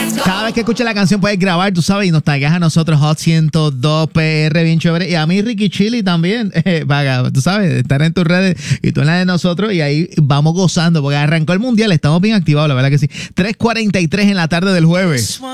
Cada vez que escuches la canción puedes grabar, tú sabes, y nos tagueas a nosotros, Hot 102 PR, bien chévere. Y a mí, Ricky Chili también, para, tú sabes, estar en tus redes y tú en la de nosotros. Y ahí vamos gozando, porque arrancó el mundial, estamos bien activados, la verdad que sí. 3:43 en la tarde del jueves.